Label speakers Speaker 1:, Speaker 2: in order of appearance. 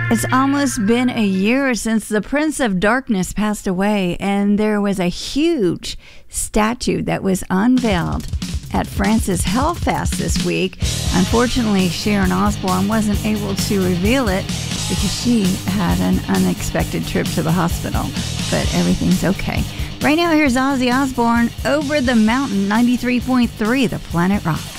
Speaker 1: It's almost been a year since the Prince of Darkness passed away, and there was a huge statue that was unveiled at Francis Hellfest this week. Unfortunately, Sharon Osbourne wasn't able to reveal it because she had an unexpected trip to the hospital, but everything's okay. Right now, here's Ozzy Osbourne, Over the Mountain, 93.3, The Planet Rock.